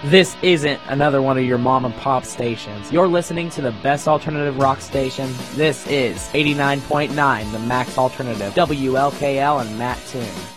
This isn't another one of your mom and pop stations. You're listening to the best alternative rock station. This is 89.9, the Max Alternative, WLKL and Matt Toon.